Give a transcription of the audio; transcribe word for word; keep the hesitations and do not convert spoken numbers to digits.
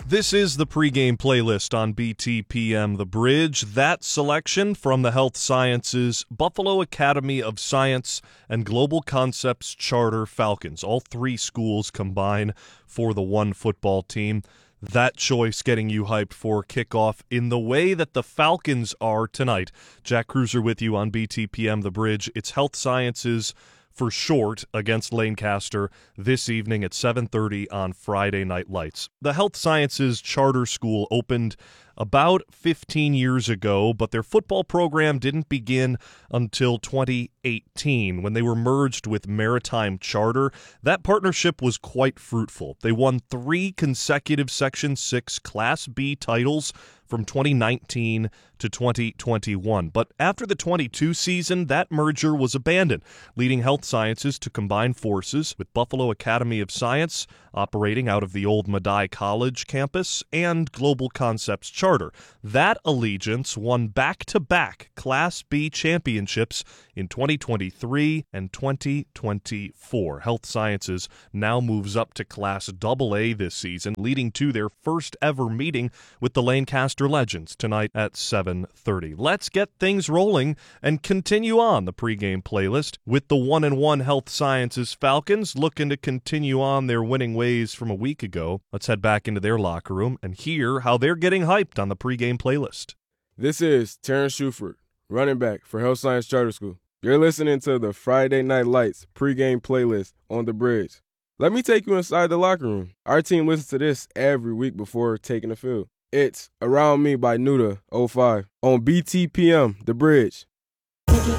This is the pregame playlist on B T P M The Bridge. That selection from the Health Sciences Buffalo Academy of Science and Global Concepts Charter Falcons. All three schools combine for the one football team. That choice getting you hyped for kickoff in the way that the Falcons are tonight. Jack Cruiser with you on B T P M The Bridge. It's Health Sciences for short against Lancaster this evening at seven thirty on Friday Night Lights. The Health Sciences Charter School opened about fifteen years ago, but their football program didn't begin until twenty eighteen when they were merged with Maritime Charter. That partnership was quite fruitful. They won three consecutive Section six Class B titles from twenty nineteen to twenty twenty-one. But after the twenty-two season, that merger was abandoned, leading Health Sciences to combine forces with Buffalo Academy of Science, operating out of the old Medaille College campus, and Global Concepts Charter. That allegiance won back-to-back Class B championships in twenty twenty-three and twenty twenty-four. Health Sciences now moves up to Class double A this season, leading to their first ever meeting with the Lancaster Legends tonight at seven thirty. Let's get things rolling and continue on the pregame playlist with the one and one Health Sciences Falcons looking to continue on their winning ways from a week ago. Let's head back into their locker room and hear how they're getting hyped on the pregame playlist. This is Terrence Shuford, running back for Health Science Charter School. You're listening to the Friday Night Lights pregame playlist on The Bridge. Let me take you inside the locker room. Our team listens to this every week before taking the field. It's Around Me by Nuda oh five on B T P M The Bridge.